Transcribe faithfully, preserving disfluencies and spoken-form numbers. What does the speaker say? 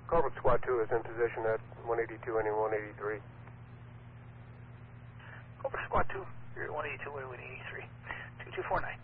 Cobra Squad two is in position at one eighty-two and one eighty-three. Cobra Squad two, you're at one eighty-two and one eighty-three. two two four nine.